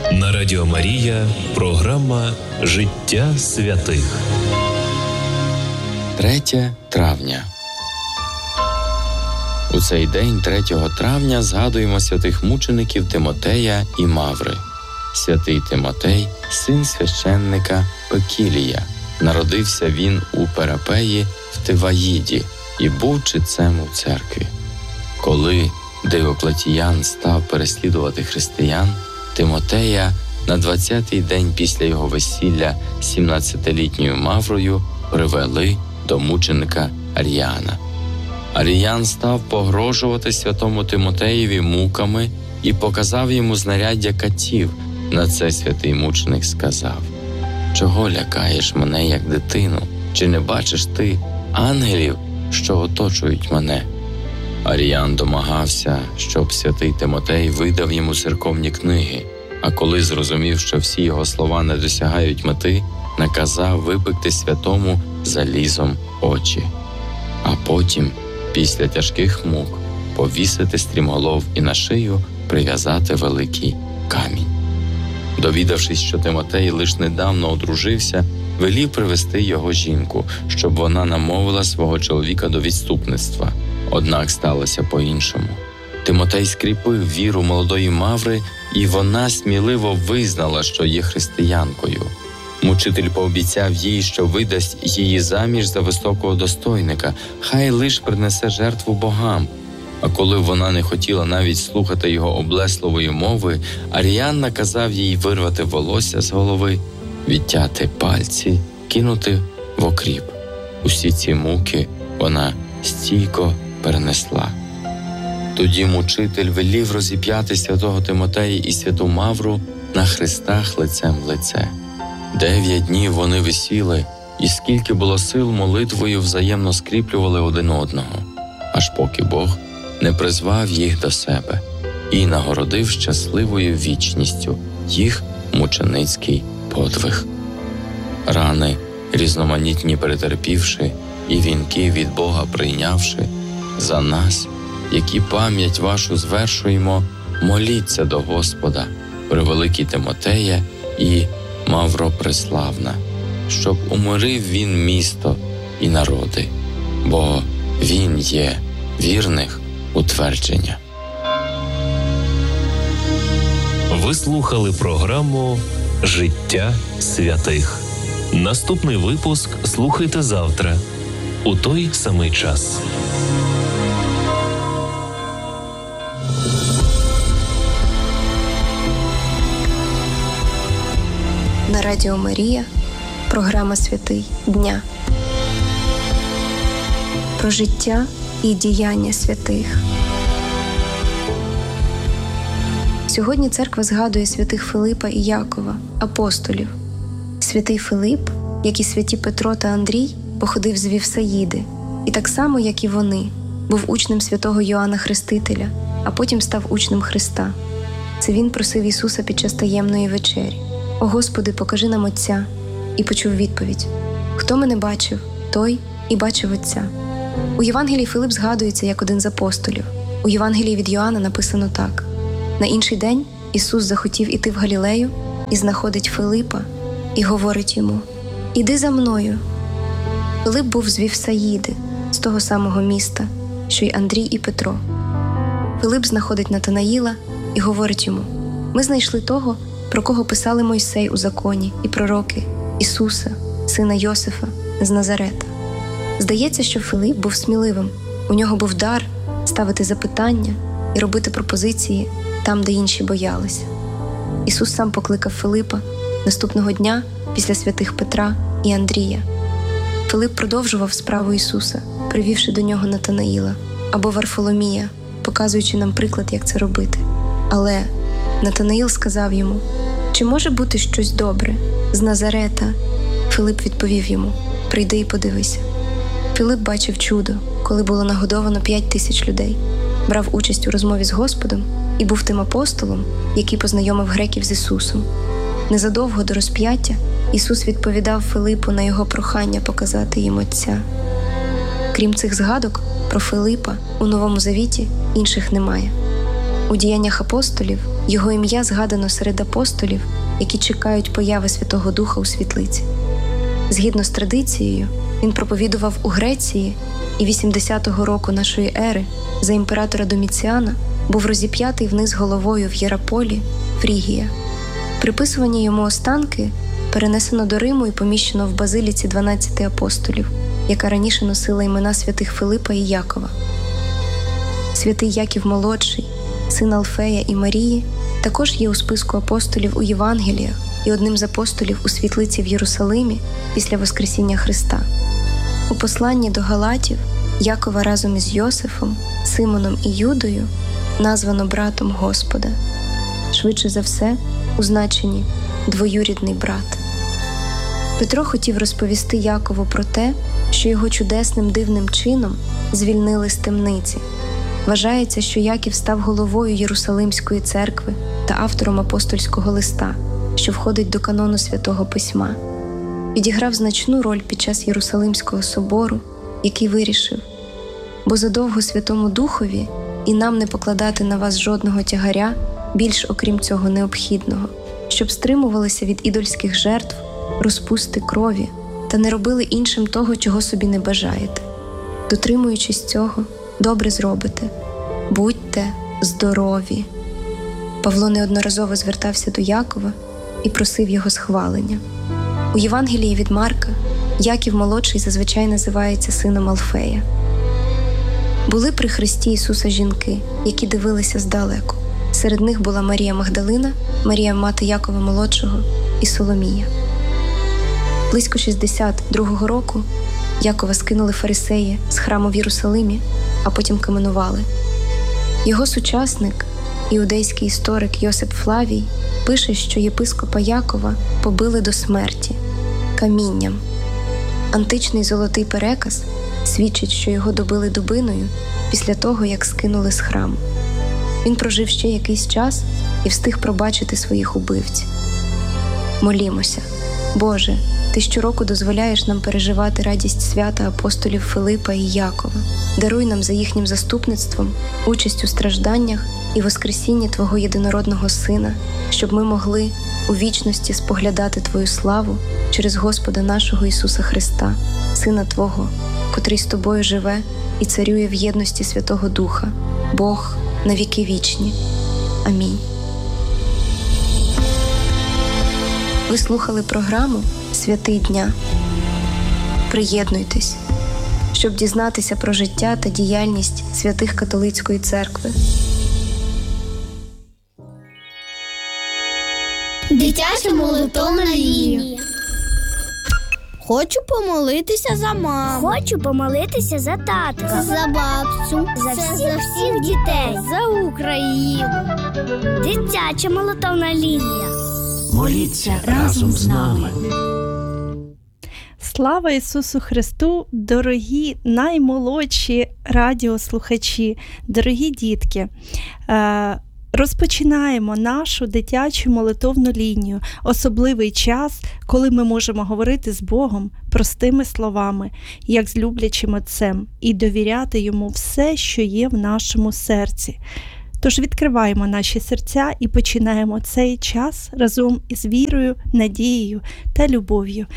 На Радіо Марія програма «Життя святих». 3 травня. У цей день, 3 травня, згадуємо святих мучеників Тимотея і Маври. Святий Тимотей – син священника Пекілія. Народився він у Перапеї в Тиваїді і був читцем у церкві. Коли Диоклетіян став переслідувати християн, Тимотея на 20-й день після його весілля 17-літньою Маврою привели до мученика Аріана. Аріян став погрожувати святому Тимотеєві муками і показав йому знаряддя катів. На це святий мученик сказав: «Чого лякаєш мене, як дитину? Чи не бачиш ти ангелів, що оточують мене?» Аріян домагався, щоб святий Тимотей видав йому церковні книги, а коли зрозумів, що всі його слова не досягають мети, наказав випекти святому залізом очі. А потім, після тяжких мук, повісити стрімголов і на шию прив'язати великий камінь. Довідавшись, що Тимотей лише недавно одружився, велів привести його жінку, щоб вона намовила свого чоловіка до відступництва. Однак сталося по-іншому. Тимотей скріпив віру молодої Маври, і вона сміливо визнала, що є християнкою. Мучитель пообіцяв їй, що видасть її заміж за високого достойника, хай лиш принесе жертву богам. А коли вона не хотіла навіть слухати його облесливої мови, Аріян наказав їй вирвати волосся з голови, відтяти пальці, кинути в окріп. Усі ці муки вона стійко перенесла. Тоді мучитель велів розіп'яти святого Тимотея і святу Мавру на хрестах лицем в лице. 9 днів вони висіли, і скільки було сил, молитвою взаємно скріплювали один одного, аж поки Бог не призвав їх до себе і нагородив щасливою вічністю їх мученицький подвиг. Рани різноманітні перетерпівши і вінки від Бога прийнявши, за нас, які пам'ять вашу звершуємо, моліться до Господа, превеликий Тимотея і Мавро Преславна, щоб умирив він місто і народи, бо він є вірних утвердження. Ви слухали програму «Життя святих». Наступний випуск слухайте завтра, у той самий час. На Радіо Марія програма «Святий дня». Про життя і діяння святих. Сьогодні церква згадує святих Филипа і Якова, апостолів. Святий Филип, як і святі Петро та Андрій, походив з Вівсаїди, і так само, як і вони, був учнем святого Йоанна Хрестителя, а потім став учнем Христа. Це він просив Ісуса під час таємної вечері: «О Господи, покажи нам Отця!» І почув відповідь: «Хто мене бачив, той і бачив Отця». У Євангелії Филип згадується як один з апостолів. У Євангелії від Йоанна написано так: «На інший день Ісус захотів іти в Галілею і знаходить Филипа і говорить йому: «Іди за мною». Филип був з Вівсаїди, з того самого міста, що й Андрій і Петро. Филип знаходить Натанаїла і говорить йому: «Ми знайшли того, про кого писали Мойсей у законі і пророки, Ісуса, сина Йосифа з Назарета». Здається, що Филип був сміливим. У нього був дар ставити запитання і робити пропозиції там, де інші боялися. Ісус сам покликав Филипа наступного дня після святих Петра і Андрія. Филип продовжував справу Ісуса, привівши до нього Натанаїла або Варфоломія, показуючи нам приклад, як це робити. Але Натанаїл сказав йому: «Чи може бути щось добре з Назарета?» Филип відповів йому: «Прийди і подивися». Филип бачив чудо, коли було нагодовано 5000 людей, брав участь у розмові з Господом і був тим апостолом, який познайомив греків з Ісусом. Незадовго до розп'яття Ісус відповідав Филипу на його прохання показати їм Отця. Крім цих згадок про Филипа у Новому Завіті інших немає. У діяннях апостолів Його ім'я згадано серед апостолів, які чекають появи Святого Духа у світлиці. Згідно з традицією, він проповідував у Греції і 80-го року нашої ери за імператора Доміціана був розіп'ятий вниз головою в Єраполі, Фрігія. Приписувані йому останки перенесено до Риму і поміщено в базиліці 12 апостолів, яка раніше носила імена святих Филипа і Якова. Святий Яків Молодший, син Алфея і Марії, також є у списку апостолів у Євангеліях і одним з апостолів у світлиці в Єрусалимі після Воскресіння Христа. У посланні до Галатів Якова разом із Йосифом, Симоном і Юдою названо братом Господа. Швидше за все, у значенні «двоюрідний брат». Петро хотів розповісти Якову про те, що його чудесним дивним чином звільнили з темниці. Вважається, що Яків став головою Єрусалимської церкви та автором апостольського листа, що входить до канону Святого Письма. Відіграв значну роль під час Єрусалимського собору, який вирішив: «Бо задовго Святому Духові і нам не покладати на вас жодного тягаря, більш окрім цього необхідного, щоб стримувалися від ідольських жертв, розпусти крові та не робили іншим того, чого собі не бажаєте. Дотримуючись цього, добре зробите. Будьте здорові». Павло неодноразово звертався до Якова і просив його схвалення. У Євангелії від Марка Яків Молодший зазвичай називається сином Алфея. Були при Христі Ісуса жінки, які дивилися здалеку. Серед них була Марія Магдалина, Марія мати Якова Молодшого і Соломія. Близько 62-го року Якова скинули фарисеї з храму в Єрусалимі, а потім каменували. Його сучасник, іудейський історик Йосип Флавій, пише, що єпископа Якова побили до смерті камінням. Античний золотий переказ свідчить, що його добили дубиною після того, як скинули з храму. Він прожив ще якийсь час і встиг пробачити своїх убивців. Молімося. Боже, Ти щороку дозволяєш нам переживати радість свята апостолів Филипа і Якова. Даруй нам за їхнім заступництвом участь у стражданнях і воскресінні Твого єдинородного Сина, щоб ми могли у вічності споглядати Твою славу через Господа нашого Ісуса Христа, Сина Твого, котрий з Тобою живе і царює в єдності Святого Духа, Бог на віки вічні. Амінь. Ви слухали програму «Святий дня». Приєднуйтесь, щоб дізнатися про життя та діяльність святих католицької церкви. Дитяча молитовна лінія. Хочу помолитися за маму. Хочу помолитися за татка, За бабцю. за всіх дітей, За Україну. Дитяча молитовна лінія. Моліться разом з нами. Слава Ісусу Христу, дорогі наймолодші радіослухачі, дорогі дітки! Розпочинаємо нашу дитячу молитовну лінію, особливий час, коли ми можемо говорити з Богом простими словами, як з люблячим Отцем, і довіряти Йому все, що є в нашому серці. Тож відкриваємо наші серця і починаємо цей час разом із вірою, надією та любов'ю.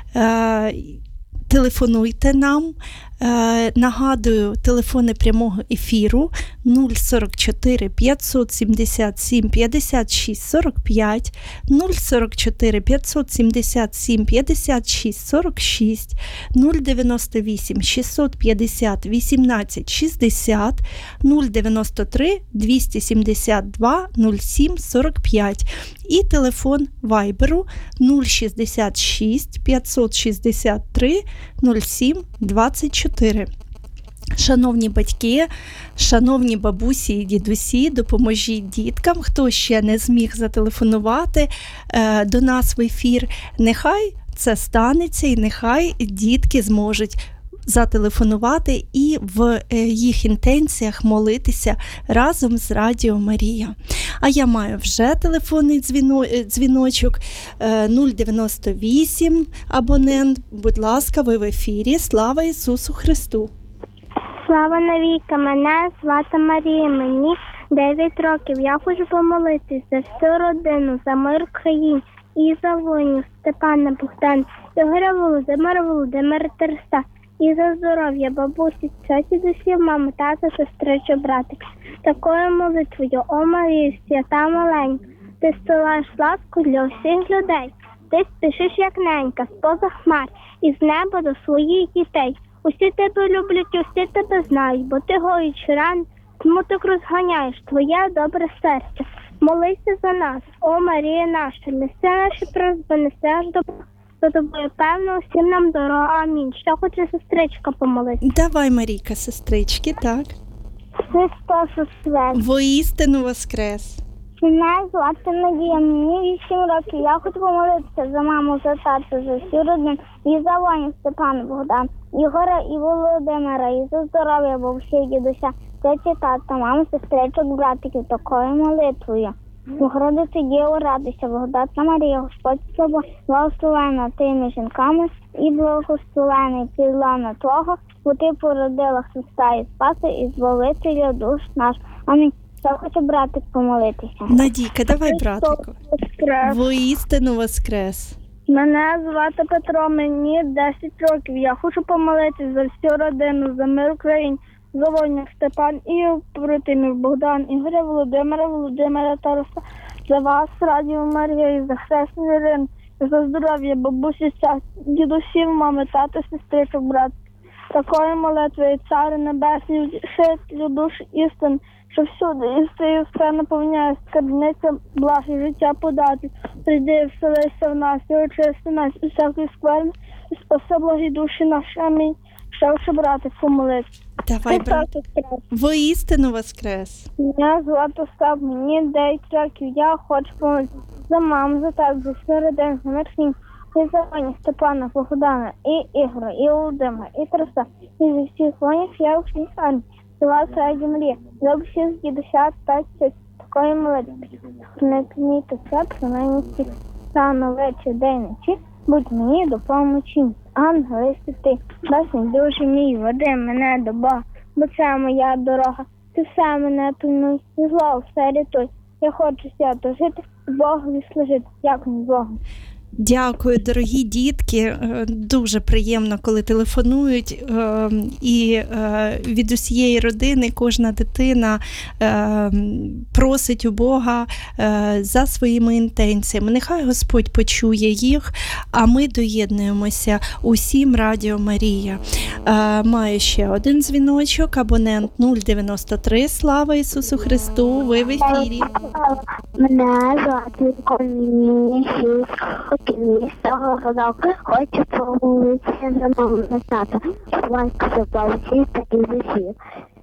Телефонуйте нам. Нагадую, телефони прямого ефіру 044 577 56 45, 044 577 56 46, 098 650 18 60, 093 272 07 45 і телефон Вайберу 066 563 07 24. Шановні батьки, шановні бабусі і дідусі, допоможіть діткам, хто ще не зміг зателефонувати до нас в ефір, нехай це станеться і нехай дітки зможуть зателефонувати і в їх інтенціях молитися разом з Радіо Марія. А я маю вже телефонний дзвіночок 098 абонент. Будь ласка, ви в ефірі. Слава Ісусу Христу! Слава навіки, мене звати Марія, мені 9 років. Я хочу помолитись за всю родину, за мир в країні і за воїнів Степана, Богдана, Ігоря, Володимира, Володимира, Тараса. І за здоров'я бабусі, тьоті, дусів, мами, тата, сестричу, братик. Такою молитвою, о Марія, свята маленька, ти стилаєш ласку для всіх людей. Ти спішиш, як ненька, з-поза хмар, із неба до своїх дітей. Усі тебе люблять, усі тебе знають, бо ти гоїш ран, смуток розганяєш, твоє добре серце. Молися за нас, о Марія наша, неси наші просьби, неси аж до за тобою, певно, всім нам дорога. Амінь. Що хоче сестричка помолитися? Давай, Марійка, сестрички, так. Христос воскрес. Воістину воскрес. Мене звати Надія, мені 8 років. Я хочу помолитися за маму, за тату, за всю родину, і за воїнів Степана, Богдана, Ігоря і Володимира, і за здоров'я бабусі, дідуся, теті, тата, мами, сестричок, братиків, такою молитвою. Богородице Діво, радуйся, благодатна Марія, Господь з тобою, благословена ти між жінками, і благословений плід Твого, бо ти породила Христа і Спаси, і Збавителя душ наш. Амінь. Я хочу братик помолитися. Надійка, давай, братику. Воскрес. Воістину воскрес. Мене звати Петро, мені 10 років. Я хочу помолитися за всю родину, за мир в Україні, за воїнів Степан і побратимів Богдан, Ігоря, Володимира, Володимира, Тараса, за вас, Радіо Марія, і за хресну Ірину, і за здоров'я бабусі, дідусів, мами, тата, сестричок, брат. Такою молитвою, Царю Небесний, вчителю душ істин, що всюди істиною все наповняє, скарбниця благ і життя подати. Прийди, вселися в нас, і очисти нас, і всякої скверни, і спаси благі душі наші. Амінь. Ще хочу братик помолитися. Давай, братику. Воістину воскрес. Мене звати Остап, мені 9 років. Я хочу помолитися за маму, за тату, за всю родину, за Марсінь, і за воїнів Степана, Богдана, і Ігоря, і Володимира, і Тараса, і за всіх воїнів я всіх армій. За вас, Радіо Марія, за всіх дідуся та тьоті, такої молитви. Не кмійте це, принаймні всіх. Рано, вечір, день, ночі, будь мені допомочі. Ангели святи, Бесний душі мій, веди мене до Бога, бо це моя дорога. Ти все мене пильнуй, і зло все рятуй. Я хочу свято жити, Богові служити. Дякую Богу. Дякую, дорогі дітки. Дуже приємно, коли телефонують. І від усієї родини кожна дитина просить у Бога за своїми інтенціями. Нехай Господь почує їх, а ми доєднуємося усім Радіо Марія. Маю ще один дзвіночок, абонент 093. Слава Ісусу Христу, ви в ефірі. Мене звати Мені 6 місто Городок. Хочу помолитися за маму, за тата, батька, за бабусі та дідусів.